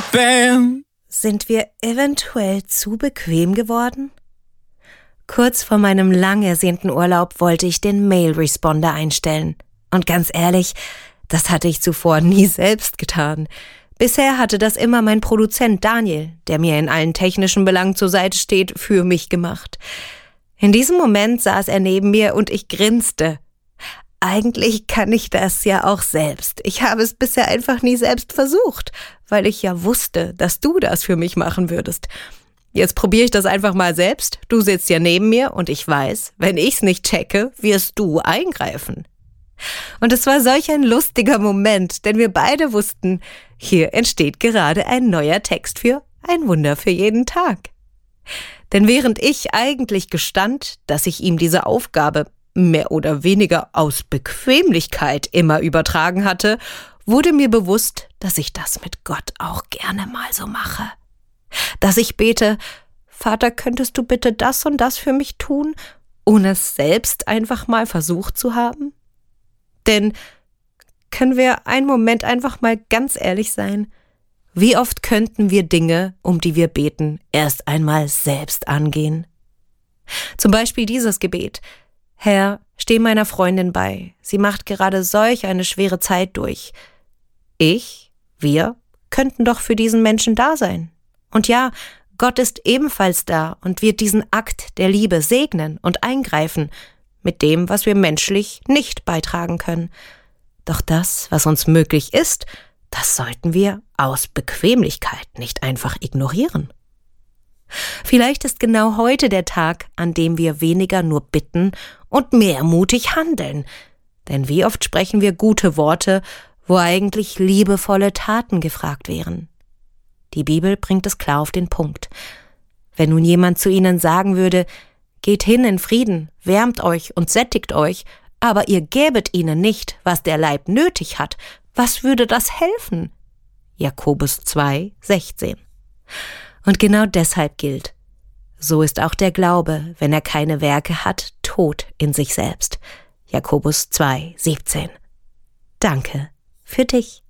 Bam! Sind wir eventuell zu bequem geworden? Kurz vor meinem lang ersehnten Urlaub wollte ich den Mail-Responder einstellen. Und ganz ehrlich, das hatte ich zuvor nie selbst getan. Bisher hatte das immer mein Produzent Daniel, der mir in allen technischen Belangen zur Seite steht, für mich gemacht. In diesem Moment saß er neben mir und ich grinste. Eigentlich kann ich das ja auch selbst. Ich habe es bisher einfach nie selbst versucht, weil ich ja wusste, dass du das für mich machen würdest. Jetzt probiere ich das einfach mal selbst. Du sitzt ja neben mir und ich weiß, wenn ich's nicht checke, wirst du eingreifen. Und es war solch ein lustiger Moment, denn wir beide wussten, hier entsteht gerade ein neuer Text für ein Wunder für jeden Tag. Denn während ich eigentlich gestand, dass ich ihm diese Aufgabe mehr oder weniger aus Bequemlichkeit immer übertragen hatte, wurde mir bewusst, dass ich das mit Gott auch gerne mal so mache. Dass ich bete, Vater, könntest du bitte das und das für mich tun, ohne es selbst einfach mal versucht zu haben? Denn können wir einen Moment einfach mal ganz ehrlich sein? Wie oft könnten wir Dinge, um die wir beten, erst einmal selbst angehen? Zum Beispiel dieses Gebet: Herr, steh meiner Freundin bei. Sie macht gerade solch eine schwere Zeit durch. Wir könnten doch für diesen Menschen da sein. Und ja, Gott ist ebenfalls da und wird diesen Akt der Liebe segnen und eingreifen mit dem, was wir menschlich nicht beitragen können. Doch das, was uns möglich ist, das sollten wir aus Bequemlichkeit nicht einfach ignorieren. Vielleicht ist genau heute der Tag, an dem wir weniger nur bitten und mehr mutig handeln. Denn wie oft sprechen wir gute Worte, wo eigentlich liebevolle Taten gefragt wären? Die Bibel bringt es klar auf den Punkt. Wenn nun jemand zu ihnen sagen würde, geht hin in Frieden, wärmt euch und sättigt euch, aber ihr gäbet ihnen nicht, was der Leib nötig hat, was würde das helfen? Jakobus 2,16. Und genau deshalb gilt: So ist auch der Glaube, wenn er keine Werke hat, tot in sich selbst. Jakobus 2,17. Danke für dich.